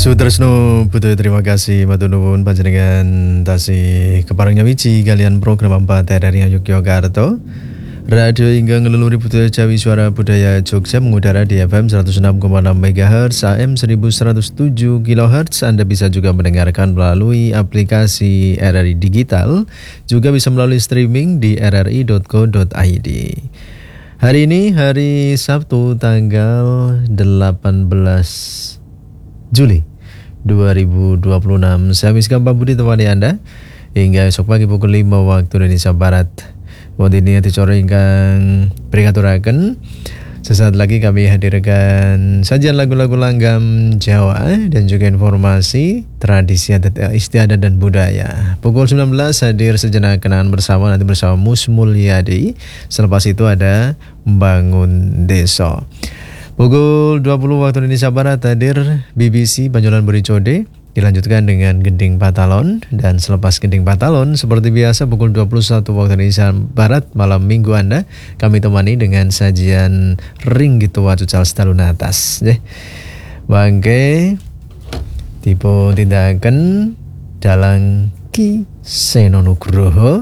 Sutresno Butuh terima kasih matur nuwun panjenengan tasih kepareng nyawiji kalian program 4 RRI Yogyakarta. Radio ingkang ngeluluri Butuh Jawi Suara Budaya Jogja mengudara di FM 106,6 MHz, AM 1107 kHz. Anda bisa juga mendengarkan melalui aplikasi RRI Digital, juga bisa melalui streaming di rri.co.id. Hari ini hari Sabtu tanggal 18 Juli 2026. Saya Miska Pak Budi temani Anda hingga esok pagi pukul 5 waktu Indonesia Barat. Waktu ini dicara ingkang pringaturaken. Sesaat lagi kami hadirkan sajian lagu-lagu langgam Jawa dan juga informasi tradisi adat istiadat dan budaya. Pukul 19 hadir sejenak kenangan bersama, nanti bersama Mus Mulyadi. Selepas itu ada Bangun Desa. Pukul 20 waktu Indonesia Barat hadir BBC Banjolan Boricode, dilanjutkan dengan Gending Patalon, dan selepas Gending Patalon seperti biasa pukul 21 waktu Indonesia Barat malam minggu Anda kami temani dengan sajian Ring Gitu Wacucal Setalun Atas. Bangke tipe tindakan dalang Ki Seno Nugroho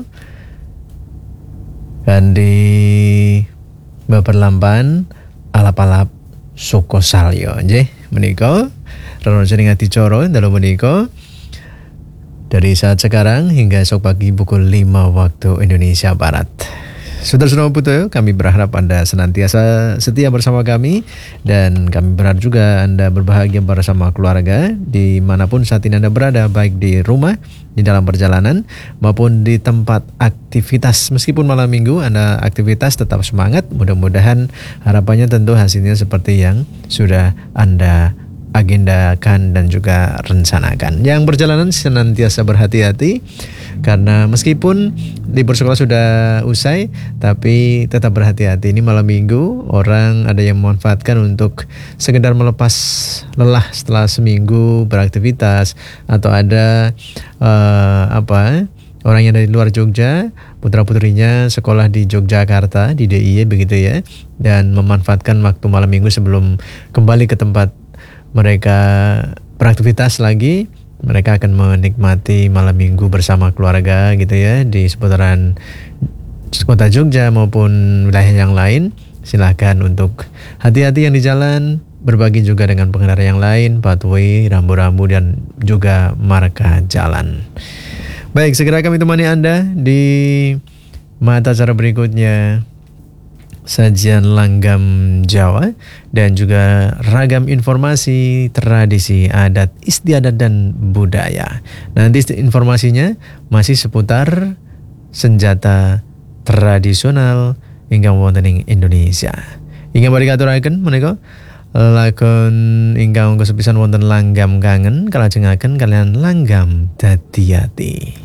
dan di Baperlampan alap-alap Soko Salyo menika Rono jeneng adicara dalu menika dari saat sekarang hingga esok pagi pukul 5 waktu Indonesia Barat. Saudara-saudara Butuh, kami berharap Anda senantiasa setia bersama kami, dan kami berharap juga Anda berbahagia bersama keluarga dimanapun saat ini Anda berada, baik di rumah, di dalam perjalanan, maupun di tempat aktivitas. Meskipun malam minggu Anda aktivitas tetap semangat, mudah-mudahan harapannya tentu hasilnya seperti yang sudah Anda agendakan dan juga rencanakan. Yang perjalanan senantiasa berhati-hati, karena meskipun libur sekolah sudah usai, tapi tetap berhati-hati. Ini malam minggu, orang ada yang memanfaatkan untuk sekedar melepas lelah setelah seminggu beraktivitas, atau ada orang yang dari luar Jogja, putra-putrinya sekolah di Yogyakarta, di DIY begitu ya, dan memanfaatkan waktu malam minggu sebelum kembali ke tempat mereka beraktivitas lagi. Mereka akan menikmati malam minggu bersama keluarga gitu ya, di seputaran kota Jogja maupun wilayah yang lain. Silahkan untuk hati-hati yang di jalan, berbagi juga dengan pengendara yang lain, patuhi rambu-rambu dan juga marka jalan. Baik, segera kami temani Anda di mata acara berikutnya, sajian langgam Jawa dan juga ragam informasi tradisi adat istiadat dan budaya. Nanti informasinya masih seputar senjata tradisional hingga wonten ing Indonesia. Hingga bari katuraken menika lakon ingkang kesepisan wonten langgam kangen kalajengaken kalian langgam dadi ati.